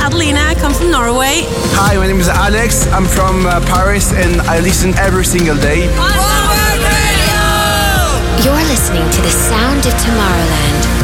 Adelina. I come from Norway. Hi, my name is Alex. I'm from Paris and I listen every single day. You're listening to the sound of Tomorrowland